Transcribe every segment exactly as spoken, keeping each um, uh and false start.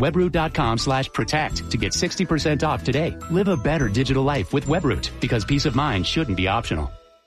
webroot.com slash protect to get sixty percent off today. Live a better digital life with Webroot, because peace of mind shouldn't be optional.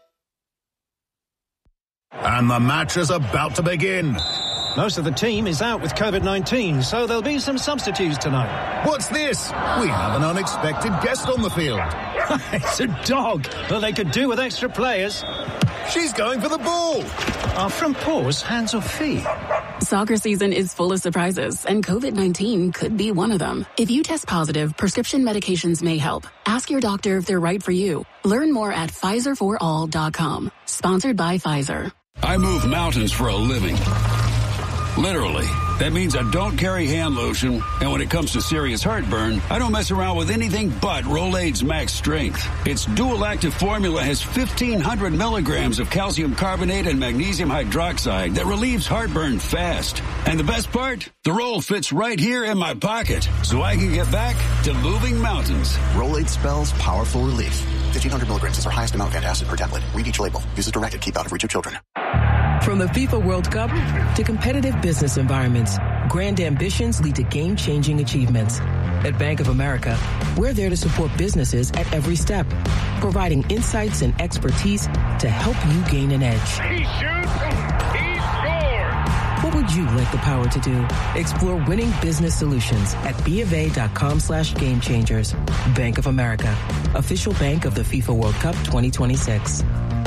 And the match is about to begin. Most of the team is out with COVID nineteen, so there'll be some substitutes tonight. What's this? We have an unexpected guest on the field. It's a dog, but they could do with extra players. She's going for the ball. Are from paws, hands or feet? Soccer season is full of surprises, and COVID nineteen could be one of them. If you test positive, prescription medications may help. Ask your doctor if they're right for you. Learn more at Pfizer for all dot com. Sponsored by Pfizer. I move mountains for a living. Literally. That means I don't carry hand lotion, and when it comes to serious heartburn, I don't mess around with anything but Rolaids Max Strength. Its dual-active formula has fifteen hundred milligrams of calcium carbonate and magnesium hydroxide that relieves heartburn fast. And the best part? The roll fits right here in my pocket, so I can get back to moving mountains. Rolaids spells powerful relief. fifteen hundred milligrams is our highest amount of antacid per tablet. Read each label. Use as directed. Keep out of reach of children. From the FIFA World Cup to competitive business environments, grand ambitions lead to game-changing achievements. At Bank of America, we're there to support businesses at every step, providing insights and expertise to help you gain an edge. He shoots, he scores! What would you like the power to do? Explore winning business solutions at BofA.com slash game changers. Bank of America, official bank of the FIFA World Cup twenty twenty-six.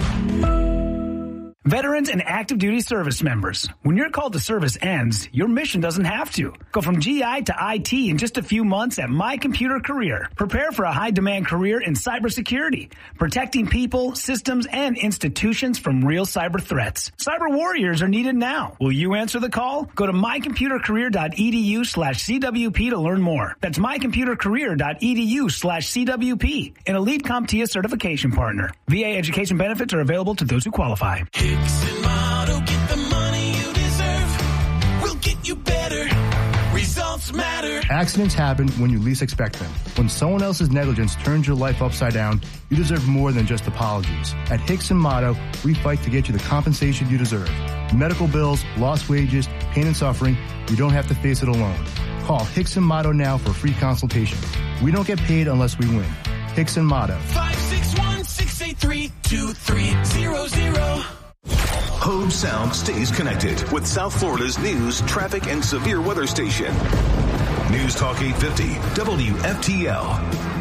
Veterans and active duty service members, when your call to service ends, your mission doesn't have to. Go from G I to I T in just a few months at My Computer Career. Prepare for a high-demand career in cybersecurity, protecting people, systems, and institutions from real cyber threats. Cyber warriors are needed now. Will you answer the call? Go to mycomputercareer.edu slash CWP to learn more. That's mycomputercareer.edu slash CWP, an elite CompTIA certification partner. V A education benefits are available to those who qualify. Hixson Motto, get the money you deserve. We'll get you better. Results matter. Accidents happen when you least expect them. When someone else's negligence turns your life upside down, you deserve more than just apologies. At Hixson Motto, we fight to get you the compensation you deserve. Medical bills, lost wages, pain and suffering, you don't have to face it alone. Call Hixson Motto now for a free consultation. We don't get paid unless we win. Hixson Motto. five six one, six eight three, two three zero zero. Hode Sound stays connected with South Florida's news, traffic, and severe weather station. News Talk eight fifty, W F T L.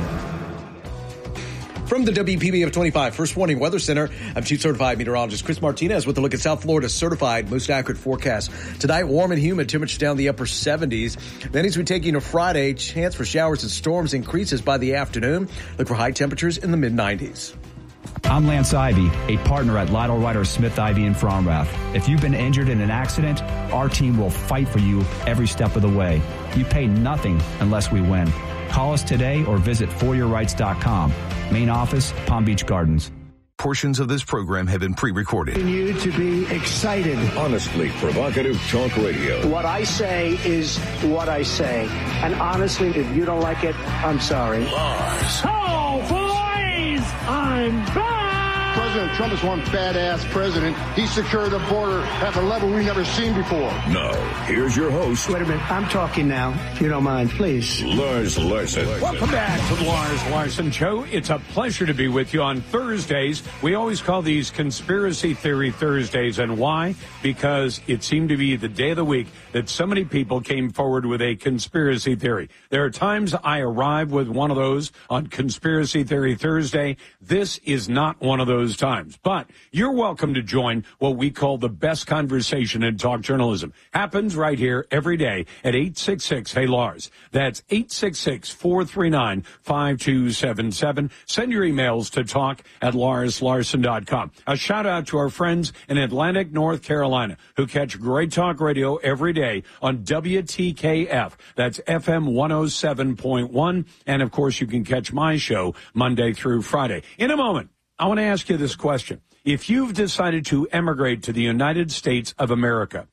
From the W P B F twenty-five First Warning Weather Center, I'm Chief Certified Meteorologist Chris Martinez with a look at South Florida's certified most accurate forecast. Tonight, warm and humid, temperatures down the upper seventies. Then as we take into Friday, chance for showers and storms increases by the afternoon. Look for high temperatures in the mid nineties. I'm Lance Ivy, a partner at Lytle Ryder Smith Ivy in Fromrath. If you've been injured in an accident, our team will fight for you every step of the way. You pay nothing unless we win. Call us today or visit for your rights dot com. Main office, Palm Beach Gardens. Portions of this program have been pre-recorded. You to be excited. Honestly provocative talk radio. What I say is what I say. And honestly, if you don't like it, I'm sorry. Lars. Oh, boys! I'm back! President Trump is one badass president. He secured the border at a level we've never seen before. Now, here's your host. Wait a minute. I'm talking now. If you don't mind, please. Lars Larson. Welcome back to the Lars Larson Show. It's a pleasure to be with you on Thursdays. We always call these Conspiracy Theory Thursdays. And why? Because it seemed to be the day of the week that so many people came forward with a conspiracy theory. There are times I arrive with one of those on Conspiracy Theory Thursday. This is not one of those times. But you're welcome to join what we call the best conversation in talk journalism. Happens right here every day at eight six six, hey Lars. That's eight six six, four three nine, five two seven seven. Send your emails to talk at lars larson dot com. A shout out to our friends in Atlantic, North Carolina, who catch great talk radio every day on W T K F. That's F M one oh seven point one. And of course, you can catch my show Monday through Friday. In a moment, I want to ask you this question. If you've decided to emigrate to the United States of America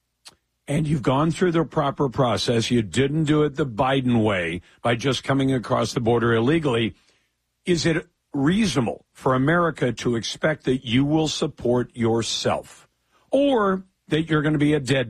and you've gone through the proper process, you didn't do it the Biden way by just coming across the border illegally, is it reasonable for America to expect that you will support yourself or that you're going to be a deadbeat?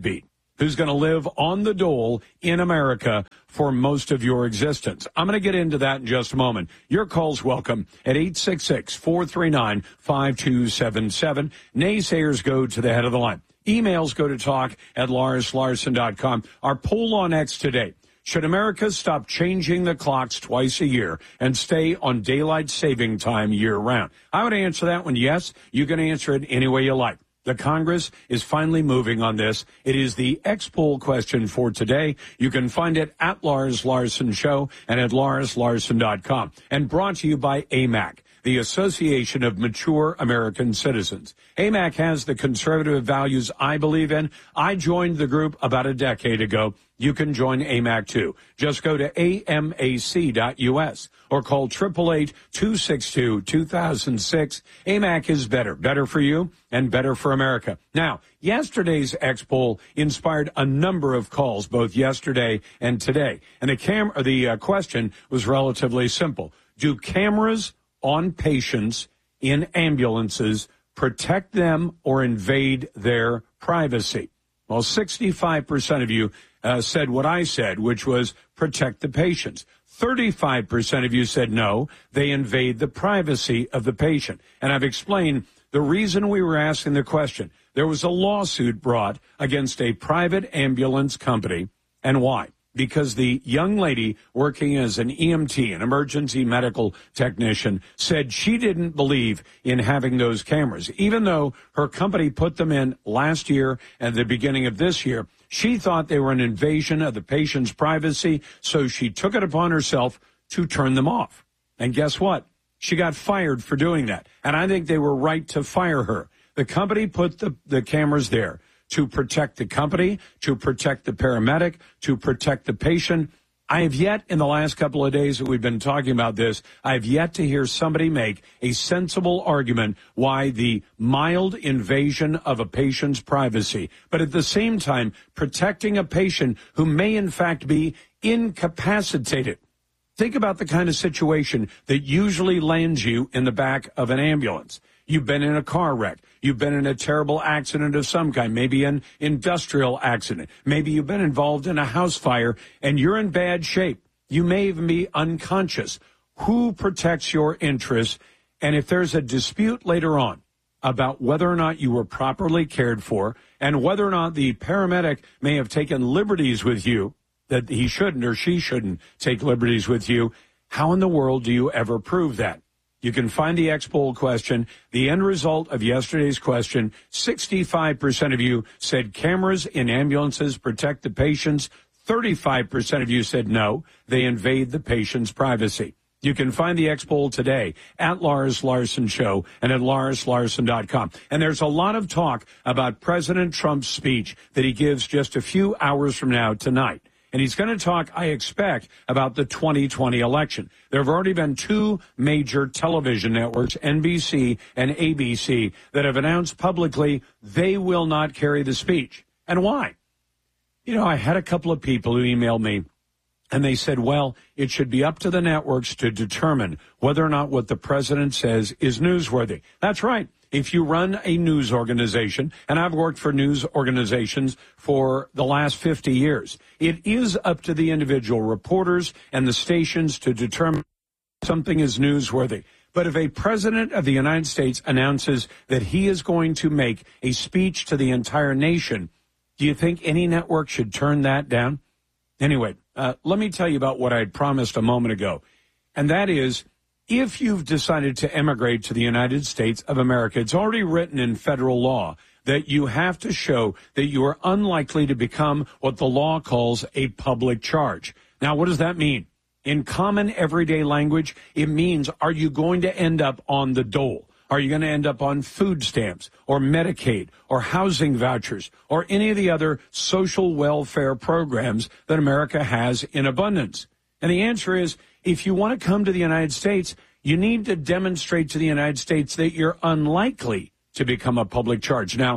who's going to live on the dole in America for most of your existence. I'm going to get into that in just a moment. Your call's welcome at eight six six, four three nine, five two seven seven. Naysayers go to the head of the line. Emails go to talk at lars larson dot com. Our poll on X today. Should America stop changing the clocks twice a year and stay on daylight saving time year-round? I would answer that one yes. You can answer it any way you like. The Congress is finally moving on this. It is the X poll question for today. You can find it at Lars Larson Show and at lars larson dot com. And brought to you by A M A C, the Association of Mature American Citizens. A M A C has the conservative values I believe in. I joined the group about a decade ago. You can join A M A C too. Just go to A M A C dot U S or call eight eight eight, two six two, two thousand six. A M A C is better. Better for you and better for America. Now, yesterday's X poll inspired a number of calls, both yesterday and today. And the, cam- or the uh, question was relatively simple. Do cameras on patients in ambulances protect them or invade their privacy? Well, sixty-five percent of you uh, said what I said, which was protect the patients. thirty-five percent of you said no, they invade the privacy of the patient. And I've explained the reason we were asking the question. There was a lawsuit brought against a private ambulance company. And why? Because the young lady working as an E M T, an emergency medical technician, said she didn't believe in having those cameras. Even though her company put them in last year and the beginning of this year, she thought they were an invasion of the patient's privacy, so she took it upon herself to turn them off. And guess what? She got fired for doing that. And I think they were right to fire her. The company put the, the cameras there to protect the company, to protect the paramedic, to protect the patient. I have yet, in the last couple of days that we've been talking about this, I have yet to hear somebody make a sensible argument why the mild invasion of a patient's privacy, but at the same time protecting a patient who may in fact be incapacitated. Think about the kind of situation that usually lands you in the back of an ambulance. You've been in a car wreck. You've been in a terrible accident of some kind, maybe an industrial accident. Maybe you've been involved in a house fire and you're in bad shape. You may even be unconscious. Who protects your interests? And if there's a dispute later on about whether or not you were properly cared for and whether or not the paramedic may have taken liberties with you, that he shouldn't or she shouldn't take liberties with you, how in the world do you ever prove that? You can find the X poll question. The end result of yesterday's question, sixty-five percent of you said cameras in ambulances protect the patients. thirty-five percent of you said no, they invade the patient's privacy. You can find the X poll today at Lars Larson Show and at lars larson dot com. And there's a lot of talk about President Trump's speech that he gives just a few hours from now tonight. And he's going to talk, I expect, about the twenty twenty election. There have already been two major television networks, N B C and A B C, that have announced publicly they will not carry the speech. And why? You know, I had a couple of people who emailed me, and they said, well, it should be up to the networks to determine whether or not what the president says is newsworthy. That's right. If you run a news organization, and I've worked for news organizations for the last fifty years, it is up to the individual reporters and the stations to determine if something is newsworthy. But if a president of the United States announces that he is going to make a speech to the entire nation, do you think any network should turn that down? Anyway, uh, let me tell you about what I had promised a moment ago, and that is, if you've decided to emigrate to the United States of America, it's already written in federal law that you have to show that you are unlikely to become what the law calls a public charge. Now, what does that mean? In common everyday language, it means, are you going to end up on the dole? Are you going to end up on food stamps or Medicaid or housing vouchers or any of the other social welfare programs that America has in abundance? And the answer is, if you want to come to the United States, you need to demonstrate to the United States that you're unlikely to become a public charge. Now,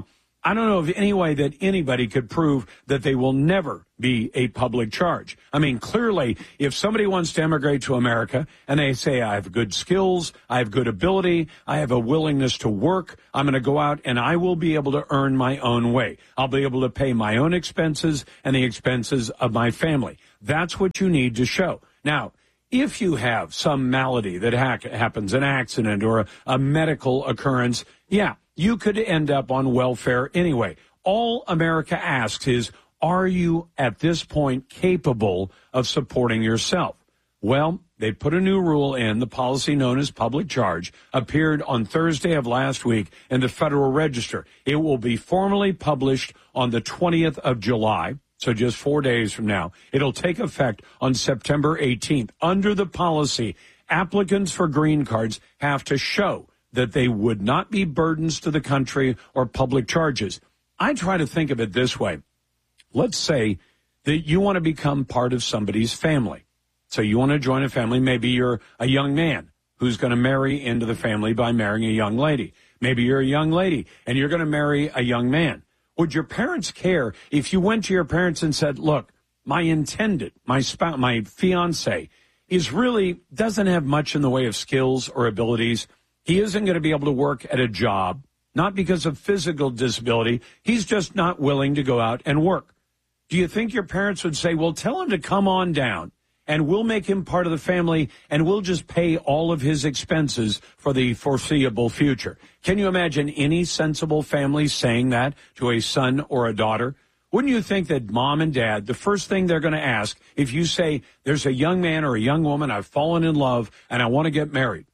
I don't know of any way that anybody could prove that they will never be a public charge. I mean, clearly, if somebody wants to emigrate to America and they say, I have good skills, I have good ability, I have a willingness to work, I'm going to go out and I will be able to earn my own way. I'll be able to pay my own expenses and the expenses of my family. That's what you need to show. Now, if you have some malady that ha- happens, an accident or a, a medical occurrence, yeah, you could end up on welfare anyway. All America asks is, are you at this point capable of supporting yourself? Well, they put a new rule in. The policy known as public charge appeared on Thursday of last week in the Federal Register. It will be formally published on the twentieth of July. So just four days from now. It'll take effect on September eighteenth. Under the policy, applicants for green cards have to show that they would not be burdens to the country or public charges. I try to think of it this way. Let's say that you want to become part of somebody's family. So you want to join a family. Maybe you're a young man who's going to marry into the family by marrying a young lady. Maybe you're a young lady and you're going to marry a young man. Would your parents care if you went to your parents and said, look, my intended, my spouse, my fiance is really doesn't have much in the way of skills or abilities. He isn't going to be able to work at a job, not because of physical disability. He's just not willing to go out and work. Do you think your parents would say, well, tell him to come on down and we'll make him part of the family and we'll just pay all of his expenses for the foreseeable future? Can you imagine any sensible family saying that to a son or a daughter? Wouldn't you think that mom and dad, the first thing they're going to ask, if you say, there's a young man or a young woman, I've fallen in love and I want to get married.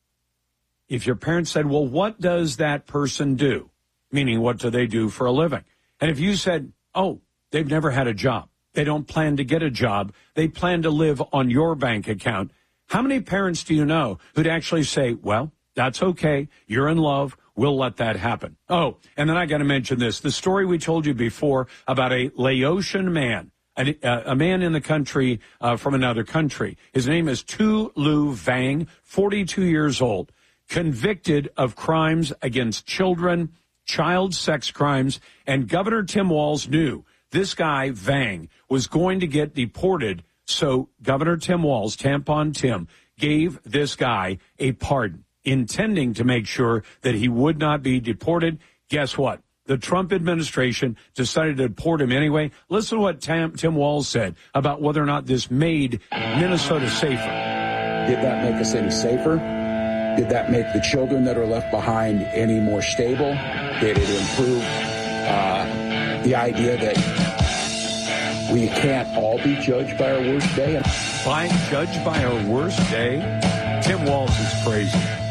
If your parents said, well, what does that person do? Meaning, what do they do for a living? And if you said, oh, they've never had a job. They don't plan to get a job. They plan to live on your bank account. How many parents do you know who'd actually say, well, that's okay. You're in love. We'll let that happen. Oh, and then I got to mention this. The story we told you before about a Laotian man, a, a man in the country uh, from another country. His name is Tu Lu Vang, forty-two years old, convicted of crimes against children, child sex crimes, and Governor Tim Walz knew this guy, Vang, was going to get deported, so Governor Tim Walz, Tampon Tim, gave this guy a pardon, intending to make sure that he would not be deported. Guess what? The Trump administration decided to deport him anyway. Listen to what Tam, Tim Walz said about whether or not this made Minnesota safer. Did that make us any safer? Did that make the children that are left behind any more stable? Did it improve uh, the idea that we can't all be judged by our worst day? By judged by our worst day? Tim Walz is crazy.